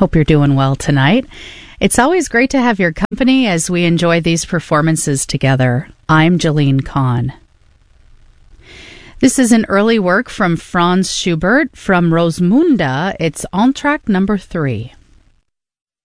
Hope you're doing well tonight. It's always great to have your company as we enjoy these performances together. I'm Jolene Kahn. This is an early work from Franz Schubert from Rosmunda. It's Entr'acte number 3.